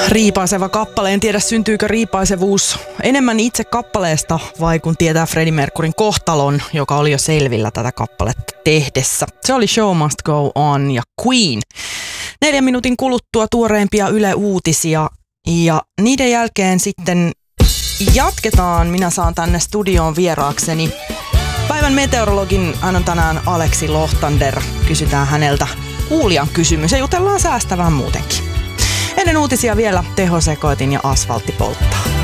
Riipaiseva kappale. En tiedä, syntyykö riipaisevuus enemmän itse kappaleesta vai kun tietää Freddie Mercuryn kohtalon, joka oli jo selvillä tätä kappaletta tehdessä. Se oli Show Must Go On ja Queen. 4 minuutin kuluttua tuoreimpia Yle-uutisia ja niiden jälkeen sitten jatketaan. Minä saan tänne studioon vieraakseni päivän meteorologin. Hän on tänään Aleksi Lohtander. Kysytään häneltä kuulijan kysymys ja jutellaan säästä vähän muutenkin. Ennen uutisia vielä tehosekoitin ja asfaltti polttaa.